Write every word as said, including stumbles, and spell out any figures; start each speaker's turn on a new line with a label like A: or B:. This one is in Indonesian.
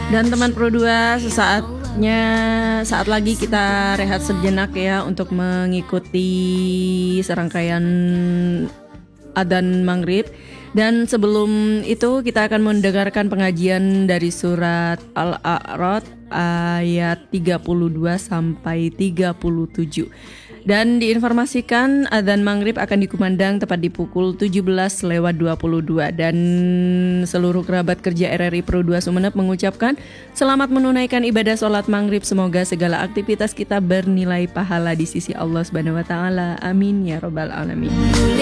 A: Dan teman Pro dua, sesaatnya saat lagi kita rehat sejenak ya untuk mengikuti serangkaian adzan maghrib. Dan sebelum itu kita akan mendengarkan pengajian dari surat Al-A'raf ayat tiga puluh dua sampai tiga puluh tujuh. Dan diinformasikan adzan maghrib akan dikumandang tepat di pukul tujuh belas lewat dua puluh dua. Dan seluruh kerabat kerja R R I Pro dua Sumeneb mengucapkan selamat menunaikan ibadah sholat maghrib. Semoga segala aktivitas kita bernilai pahala di sisi Allah Subhanahu Wa Taala. Amin ya robbal alamin.